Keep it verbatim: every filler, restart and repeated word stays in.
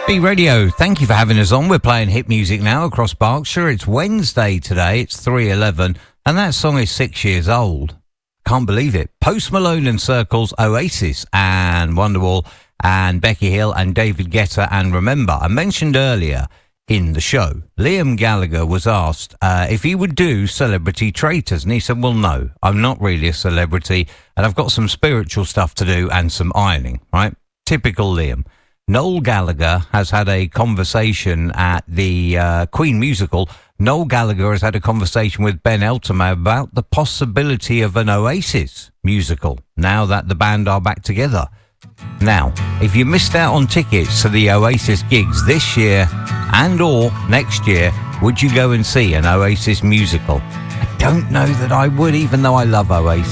B Radio, thank you for having us on. We're playing hit music now across Berkshire. It's Wednesday today, it's three eleven, and that song is six years old. Can't believe it. Post Malone and Circles, Oasis, and Wonderwall, and Becky Hill, and David Guetta. And remember, I mentioned earlier in the show, Liam Gallagher was asked uh, if he would do Celebrity Traitors, and he said, well, no, I'm not really a celebrity, and I've got some spiritual stuff to do and some ironing, right? Typical Liam. Noel Gallagher has had a conversation at the uh, Queen musical. Noel Gallagher has had a conversation with Ben Elton about the possibility of an Oasis musical now that the band are back together. Now, if you missed out on tickets to the Oasis gigs this year and or next year, would you go and see an Oasis musical? I don't know that I would, even though I love Oasis.